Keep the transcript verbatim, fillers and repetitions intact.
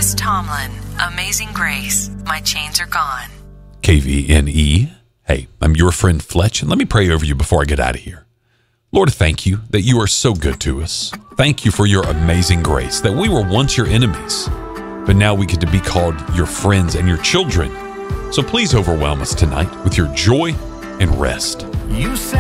Chris Tomlin, Amazing Grace, My Chains Are Gone. K V N E. Hey, I'm your friend Fletch, and let me pray over you before I get out of here. Lord, thank you that you are so good to us. Thank you for your amazing grace, that we were once your enemies, but now we get to be called your friends and your children. So please overwhelm us tonight with your joy and rest. You said